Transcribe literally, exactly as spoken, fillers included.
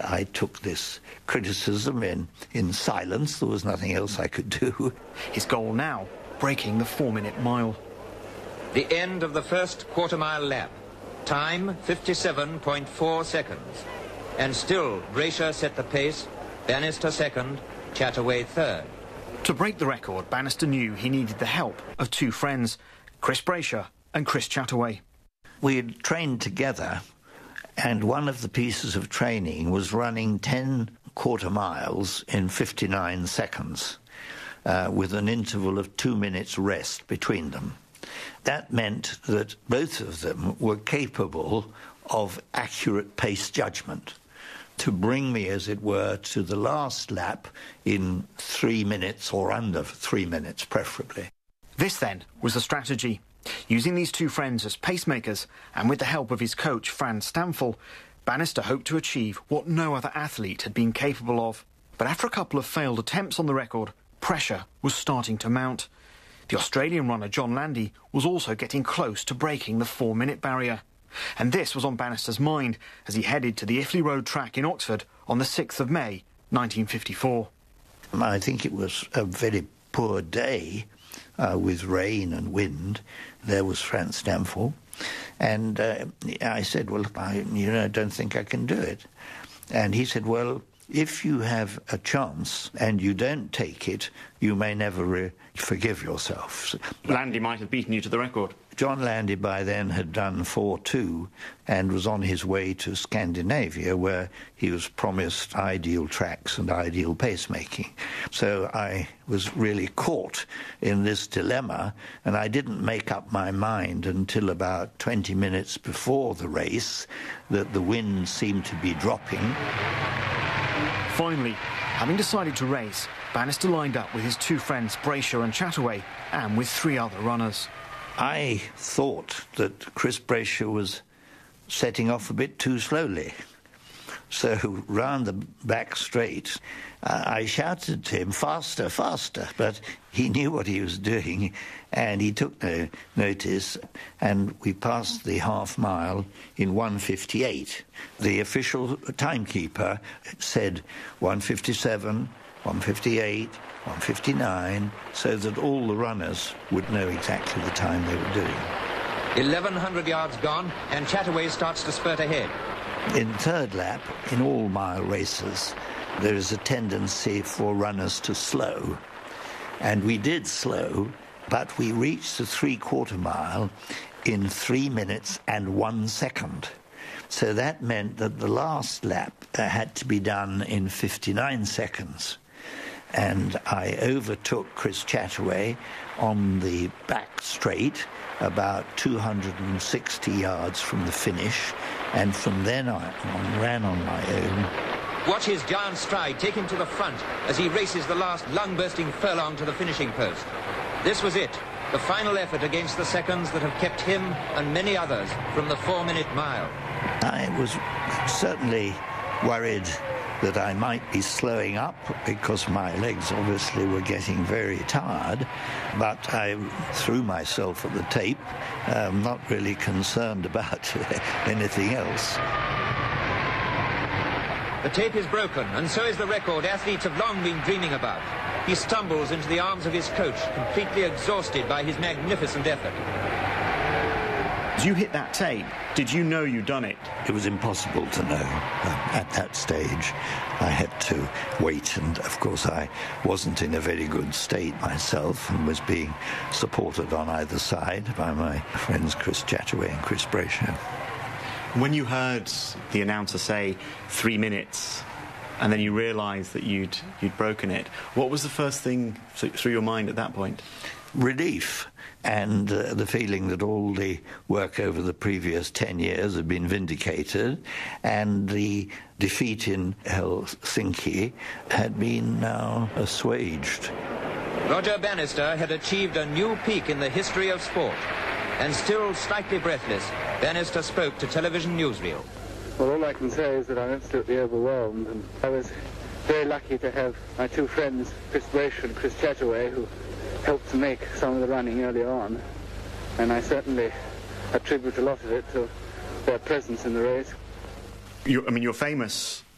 I took this criticism in, in silence. There was nothing else I could do. His goal now, breaking the four-minute mile. The end of the first quarter-mile lap. Time, fifty-seven point four seconds. And still, Brasher set the pace, Bannister second, Chataway third. To break the record, Bannister knew he needed the help of two friends, Chris Brasher and Chris Chataway. We had trained together, and one of the pieces of training was running ten quarter miles in fifty-nine seconds, uh, with an interval of two minutes rest between them. That meant that both of them were capable of accurate pace judgment to bring me, as it were, to the last lap in three minutes or under three minutes, preferably. This, then, was the strategy. Using these two friends as pacemakers, and with the help of his coach, Frans Stamfel, Bannister hoped to achieve what no other athlete had been capable of. But after a couple of failed attempts on the record, pressure was starting to mount. The Australian runner John Landy was also getting close to breaking the four-minute barrier. And this was on Bannister's mind as he headed to the Iffley Road track in Oxford on the sixth of May, nineteen fifty-four. I think it was a very poor day uh, with rain and wind. There was Frans Stamfel. And uh, I said, well, I you know, don't think I can do it. And he said, well, if you have a chance and you don't take it, you may never re forgive yourself. Landy might have beaten you to the record. John Landy by then had done four two and was on his way to Scandinavia, where he was promised ideal tracks and ideal pacemaking. So I was really caught in this dilemma, and I didn't make up my mind until about twenty minutes before the race that the wind seemed to be dropping. Finally, having decided to race, Bannister lined up with his two friends Brasher and Chataway, and with three other runners. I thought that Chris Brasher was setting off a bit too slowly. So round the back straight, uh, I shouted to him, faster, faster, but he knew what he was doing, and he took no notice, and we passed the half mile in one fifty-eight. The official timekeeper said one fifty-seven, one fifty-eight, one fifty-nine, so that all the runners would know exactly the time they were doing. eleven hundred yards gone, and Chataway starts to spurt ahead. In third lap, in all mile races, there is a tendency for runners to slow. And we did slow, but we reached the three-quarter mile in three minutes and one second. So that meant that the last lap uh, had to be done in fifty-nine seconds. And I overtook Chris Chataway on the back straight, about two hundred sixty yards from the finish, and from then on, on ran on my own. Watch his giant stride take him to the front as he races the last lung-bursting furlong to the finishing post. This was it, the final effort against the seconds that have kept him and many others from the four-minute mile. I was certainly worried that I might be slowing up because my legs obviously were getting very tired, but I threw myself at the tape, um, not really concerned about anything else. The tape is broken, and so is the record athletes have long been dreaming about. He stumbles into the arms of his coach, completely exhausted by his magnificent effort. As you hit that tape, did you know you'd done it? It was impossible to know uh, at that stage. I had to wait, and of course I wasn't in a very good state myself and was being supported on either side by my friends Chris Chataway and Chris Brasher. When you heard the announcer say three minutes and then you realised that you'd, you'd broken it, what was the first thing through your mind at that point? Relief, and uh, the feeling that all the work over the previous ten years had been vindicated, and the defeat in Helsinki had been now assuaged. Roger Bannister had achieved a new peak in the history of sport, and still slightly breathless, Bannister spoke to television newsreel. Well, all I can say is that I'm absolutely overwhelmed, and I was very lucky to have my two friends, Chris Brasher and Chris Chataway, who helped to make some of the running earlier on, and I certainly attribute a lot of it to their presence in the race. You, I mean, you're famous